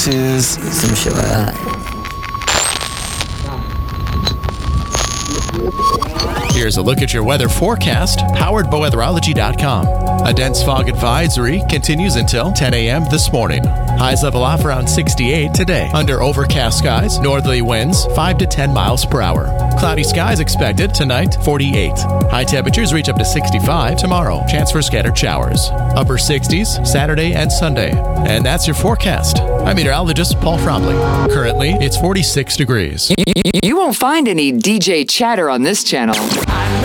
Deuces, some shit like that. Here's a look at your weather forecast, powered by weatherology.com. A dense fog advisory continues until 10 a.m. this morning. Highs level off around 68 today. Under overcast skies, northerly winds 5 to 10 miles per hour. Cloudy skies expected tonight, 48. High temperatures reach up to 65 tomorrow. Chance for scattered showers. Upper 60s Saturday and Sunday. And that's your forecast. I'm meteorologist Paul Fromley. Currently, it's 46 degrees. You won't find any DJ chatter on this channel.